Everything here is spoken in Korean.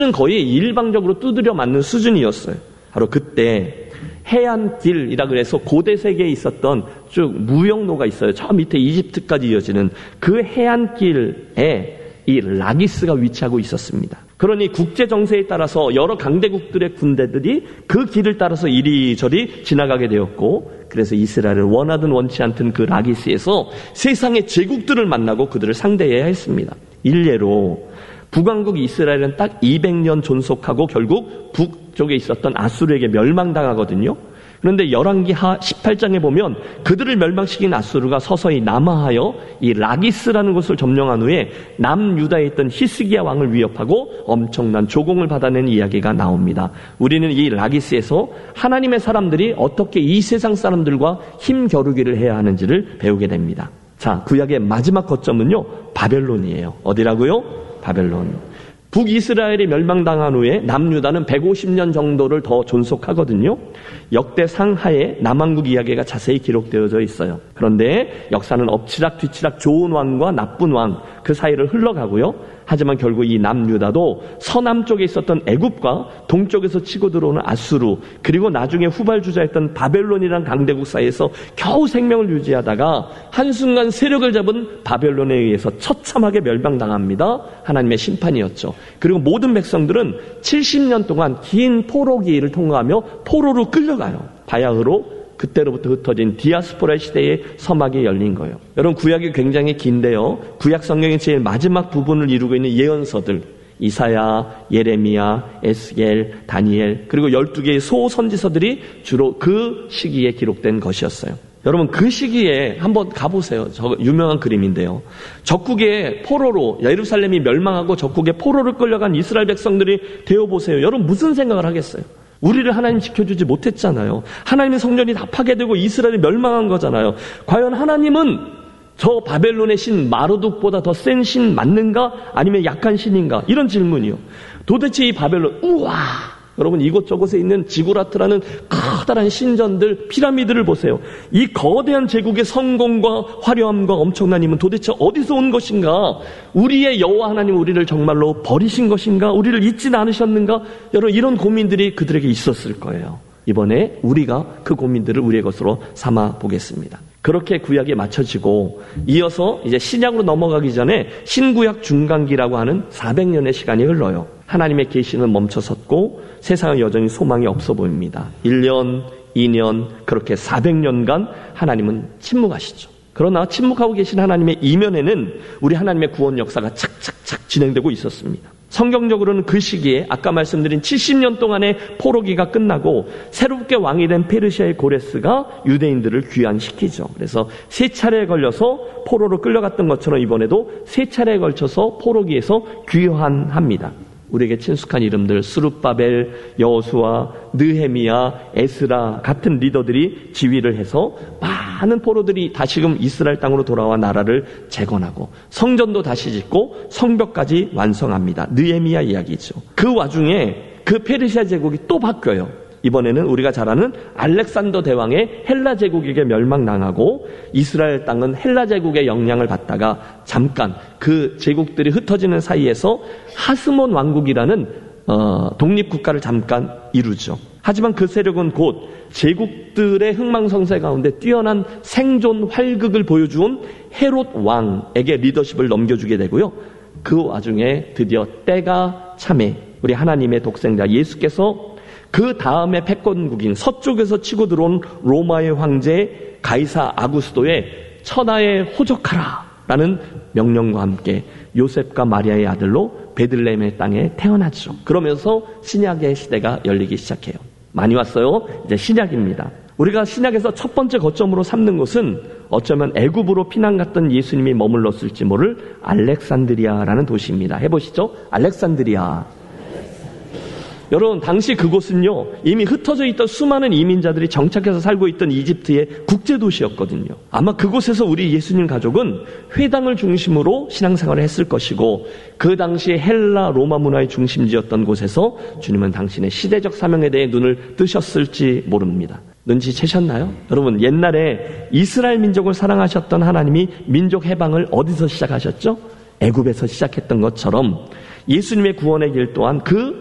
거의 일방적으로 두드려 맞는 수준이었어요. 바로 그때 해안길이라 그래서 고대 세계에 있었던 쭉 무역로가 있어요. 저 밑에 이집트까지 이어지는 그 해안길에 이 라기스가 위치하고 있었습니다. 그러니 국제 정세에 따라서 여러 강대국들의 군대들이 그 길을 따라서 이리저리 지나가게 되었고, 그래서 이스라엘을 원하든 원치 않든 그 라기스에서 세상의 제국들을 만나고 그들을 상대해야 했습니다. 일례로 북왕국 이스라엘은 딱 200년 존속하고 결국 북쪽에 있었던 아수르에게 멸망당하거든요. 그런데 열왕기하 18장에 보면 그들을 멸망시킨 아수르가 서서히 남하하여 이 라기스라는 곳을 점령한 후에 남유다에 있던 히스기야 왕을 위협하고 엄청난 조공을 받아낸 이야기가 나옵니다. 우리는 이 라기스에서 하나님의 사람들이 어떻게 이 세상 사람들과 힘겨루기를 해야 하는지를 배우게 됩니다. 자, 구약의 마지막 거점은요, 바벨론이에요. 어디라고요? 바벨론. 북이스라엘이 멸망당한 후에 남유다는 150년 정도를 더 존속하거든요. 역대 상하에 남왕국 이야기가 자세히 기록되어져 있어요. 그런데 역사는 엎치락 뒤치락 좋은 왕과 나쁜 왕 그 사이를 흘러가고요. 하지만 결국 이 남유다도 서남쪽에 있었던 애굽과 동쪽에서 치고 들어오는 아수르, 그리고 나중에 후발주자였던 바벨론이라는 강대국 사이에서 겨우 생명을 유지하다가 한순간 세력을 잡은 바벨론에 의해서 처참하게 멸망당합니다. 하나님의 심판이었죠. 그리고 모든 백성들은 70년 동안 긴 포로기를 통과하며 포로로 끌려가요. 바야흐로 그때로부터 흩어진 디아스포라 시대의 서막이 열린 거예요. 여러분, 구약이 굉장히 긴데요. 구약 성경의 제일 마지막 부분을 이루고 있는 예언서들, 이사야, 예레미야, 에스겔, 다니엘, 그리고 12개의 소선지서들이 주로 그 시기에 기록된 것이었어요. 여러분, 그 시기에 한번 가보세요. 저 유명한 그림인데요. 적국의 포로로, 예루살렘이 멸망하고 적국의 포로를 끌려간 이스라엘 백성들이 되어보세요. 여러분, 무슨 생각을 하겠어요? 우리를 하나님 지켜주지 못했잖아요. 하나님의 성전이 다 파괴되고 이스라엘이 멸망한 거잖아요. 과연 하나님은 저 바벨론의 신 마르둑보다 더 센 신 맞는가? 아니면 약한 신인가? 이런 질문이요. 도대체 이 바벨론, 우와! 여러분, 이곳저곳에 있는 지구라트라는 커다란 신전들, 피라미드를 보세요. 이 거대한 제국의 성공과 화려함과 엄청난 힘은 도대체 어디서 온 것인가? 우리의 여호와 하나님 우리를 정말로 버리신 것인가? 우리를 잊진 않으셨는가? 여러분, 이런 고민들이 그들에게 있었을 거예요. 이번에 우리가 그 고민들을 우리의 것으로 삼아 보겠습니다. 그렇게 구약에 맞춰지고 이어서 이제 신약으로 넘어가기 전에 신구약 중간기라고 하는 400년의 시간이 흘러요. 하나님의 계시는 멈춰섰고 세상은 여전히 소망이 없어 보입니다. 1년, 2년, 그렇게 400년간 하나님은 침묵하시죠. 그러나 침묵하고 계신 하나님의 이면에는 우리 하나님의 구원 역사가 착착착 진행되고 있었습니다. 성경적으로는 그 시기에 아까 말씀드린 70년 동안의 포로기가 끝나고 새롭게 왕이 된 페르시아의 고레스가 유대인들을 귀환시키죠. 그래서 세 차례에 걸려서 포로로 끌려갔던 것처럼 이번에도 세 차례에 걸쳐서 포로기에서 귀환합니다. 우리에게 친숙한 이름들 스룹바벨, 여호수아, 느헤미야, 에스라 같은 리더들이 지휘를 해서 많은 포로들이 다시금 이스라엘 땅으로 돌아와 나라를 재건하고 성전도 다시 짓고 성벽까지 완성합니다. 느헤미야 이야기죠. 그 와중에 그 페르시아 제국이 또 바뀌어요. 이번에는 우리가 잘 아는 알렉산더 대왕의 헬라 제국에게 멸망당하고 이스라엘 땅은 헬라 제국의 영향을 받다가 잠깐 그 제국들이 흩어지는 사이에서 하스몬 왕국이라는 독립국가를 잠깐 이루죠. 하지만 그 세력은 곧 제국들의 흥망성쇠 가운데 뛰어난 생존 활극을 보여준 헤롯 왕에게 리더십을 넘겨주게 되고요. 그 와중에 드디어 때가 참해 우리 하나님의 독생자 예수께서 그 다음에 패권국인 서쪽에서 치고 들어온 로마의 황제 가이사 아구스도의 천하에 호적하라 라는 명령과 함께 요셉과 마리아의 아들로 베들레헴의 땅에 태어났죠. 그러면서 신약의 시대가 열리기 시작해요. 많이 왔어요. 이제 신약입니다. 우리가 신약에서 첫 번째 거점으로 삼는 곳은 어쩌면 애굽으로 피난 갔던 예수님이 머물렀을지 모를 알렉산드리아라는 도시입니다. 해보시죠. 알렉산드리아. 여러분, 당시 그곳은요, 이미 흩어져 있던 수많은 이민자들이 정착해서 살고 있던 이집트의 국제도시였거든요. 아마 그곳에서 우리 예수님 가족은 회당을 중심으로 신앙생활을 했을 것이고, 그 당시 헬라 로마 문화의 중심지였던 곳에서 주님은 당신의 시대적 사명에 대해 눈을 뜨셨을지 모릅니다. 눈치채셨나요? 여러분, 옛날에 이스라엘 민족을 사랑하셨던 하나님이 민족 해방을 어디서 시작하셨죠? 애굽에서 시작했던 것처럼 예수님의 구원의 길 또한 그